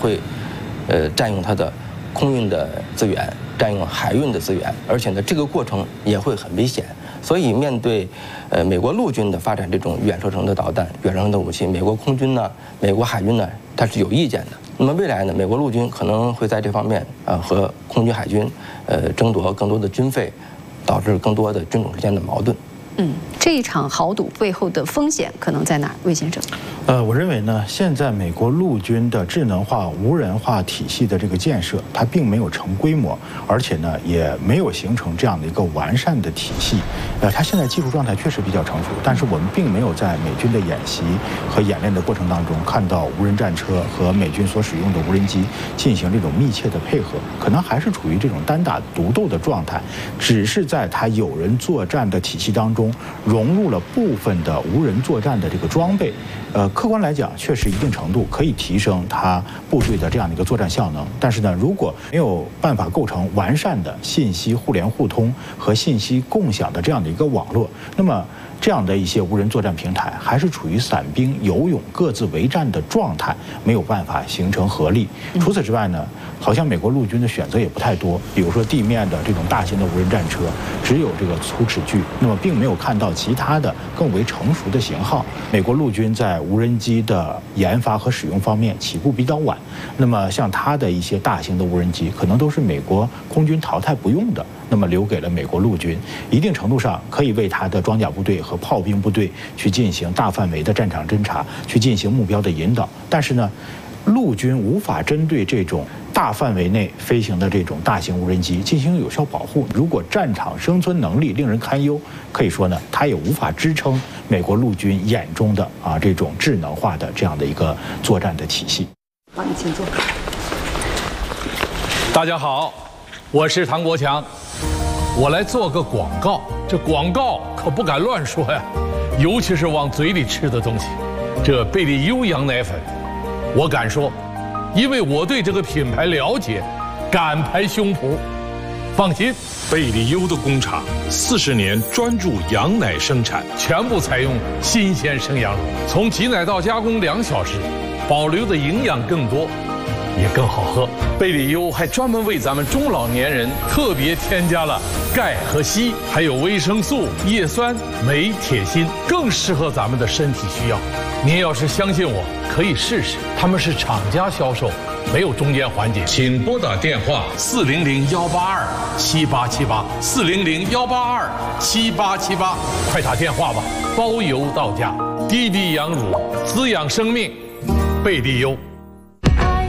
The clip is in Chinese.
会占用它的空运的资源，占用海运的资源，而且呢，这个过程也会很危险。所以，面对美国陆军的发展这种远射程的导弹、远射程的武器，美国空军呢、美国海军呢，它是有意见的。那么未来呢，美国陆军可能会在这方面和空军、海军争夺更多的军费，导致更多的军种之间的矛盾。 这一场豪赌背后的风险可能在哪儿？魏先生， 我认为呢，现在美国陆军的智能化、无人化体系的这个建设，它并没有成规模，而且呢，也没有形成这样的一个完善的体系。它现在技术状态确实比较成熟，但是我们并没有在美军的演习和演练的过程当中看到无人战车和美军所使用的无人机进行这种密切的配合，可能还是处于这种单打独斗的状态，只是在它有人作战的体系当中融入了部分的无人作战的这个装备，客观来讲，确实一定程度可以提升它部队的这样的一个作战效能。但是呢，如果没有办法构成完善的信息互联互通和信息共享的这样的一个网络，那么这样的一些无人作战平台还是处于散兵游勇、各自为战的状态，没有办法形成合力。除此之外呢，好像美国陆军的选择也不太多，比如说地面的这种大型的无人战车，只有这个粗齿巨，那么并没有看到其他的更为成熟的型号。美国陆军在无人机的研发和使用方面起步比较晚，那么像它的一些大型的无人机，可能都是美国空军淘汰不用的，那么留给了美国陆军，一定程度上可以为它的装甲部队和炮兵部队去进行大范围的战场侦察，去进行目标的引导。但是呢，陆军无法针对这种大范围内飞行的这种大型无人机进行有效保护。如果战场生存能力令人堪忧，可以说呢，它也无法支撑美国陆军眼中的这种智能化的这样的一个作战的体系。 好，你请坐。 大家好，我是唐国强，我来做个广告。这广告可不敢乱说呀，尤其是往嘴里吃的东西。这贝利优羊奶粉，我敢说，因为我对这个品牌了解，敢拍胸脯。放心， 贝利优的工厂40年专注羊奶生产， 全部采用新鲜生羊乳，从挤奶到加工2小时，保留的营养更多，也更好喝。贝利优还专门为咱们中老年人特别添加了钙和硒，还有维生素、叶酸、镁、铁、锌，更适合咱们的身体需要。您要是相信我，可以试试，他们是厂家销售，没有中间环节。请拨打电话400-182-7878，400-182-7878，快打电话吧，包邮到家。低低羊乳，滋养生命，贝利优。